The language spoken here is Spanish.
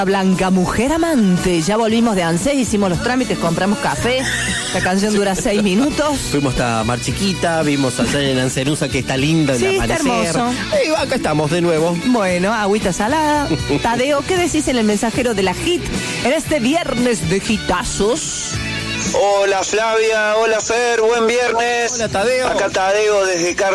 Blanca, mujer amante. Ya volvimos de ANSES, hicimos los trámites, compramos café. La canción dura 6 minutos. Fuimos hasta Mar Chiquita, vimos allá en Ancerusa que está lindo el amanecer. Está hermoso. Y acá estamos de nuevo. Bueno, agüita salada. Tadeo, ¿qué decís en el mensajero de la hit en este viernes de hitazos? Hola Flavia, hola Fer, buen viernes. Hola Tadeo. Acá Tadeo desde